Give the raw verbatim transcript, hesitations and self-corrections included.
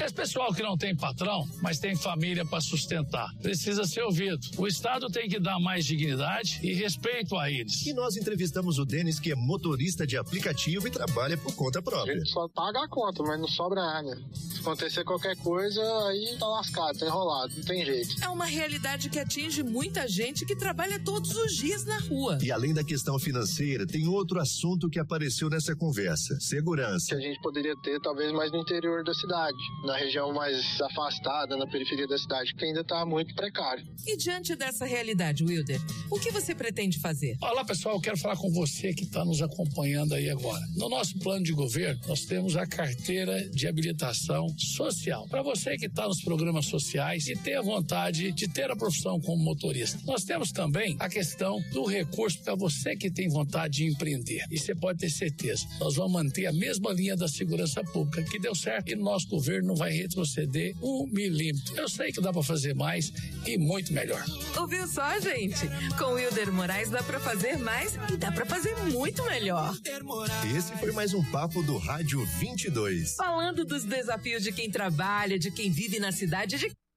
Esse pessoal que não tem patrão, mas tem família para sustentar, precisa ser ouvido. O Estado tem que dar mais dignidade e respeito a eles. E nós entrevistamos o Denis, que é motorista de aplicativo e trabalha por conta própria. A gente só paga a conta, mas não sobra nada. Se acontecer qualquer coisa, aí tá lascado, tá enrolado, não tem jeito. É uma realidade que atinge muita gente que trabalha todos os dias na rua. E além da questão financeira, tem outro assunto que apareceu nessa conversa: segurança. Que a gente poderia ter, talvez, mais no interior da cidade, na região mais afastada, na periferia da cidade, que ainda tá muito precário. E diante dessa realidade, Wilder, o que você pretende fazer? Olá, pessoal, eu quero falar com você que está nos acompanhando aí agora. No nosso plano de governo, nós temos a carteira de habilitação social. Para você que está nos programas sociais e tem a vontade de ter a profissão como motorista. Nós temos também a questão do recurso para você que tem vontade de empreender. E você pode ter certeza, nós vamos manter a mesma linha da segurança pública, que deu certo, e nosso governo não vai retroceder um milímetro. Eu sei que dá para fazer mais e muito melhor. Ouviu só, gente? Com Wilder Moraes dá pra fazer mais e dá pra fazer muito melhor. Esse foi mais um papo do Rádio vinte e dois. Falando dos desafios de quem trabalha, de quem vive na cidade, de